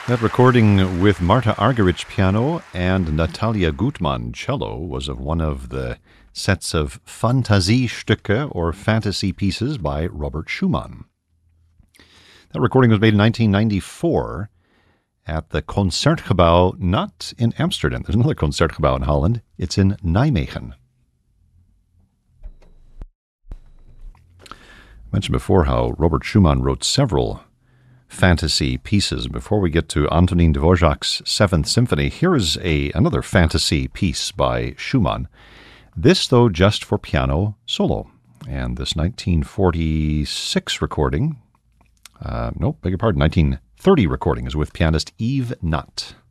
That recording with Marta Argerich piano and Natalia Gutmann cello was of one of the sets of Fantasiestücke or fantasy pieces by Robert Schumann. That recording was made in 1994 at the Concertgebouw, not in Amsterdam. There's another Concertgebouw in Holland. It's in Nijmegen. I mentioned before how Robert Schumann wrote several fantasy pieces. Before we get to Antonin Dvorak's Seventh Symphony, here is another fantasy piece by Schumann. This, though, just for piano solo. And this 1946 recording, 1930 recording is with pianist Yves Nutt.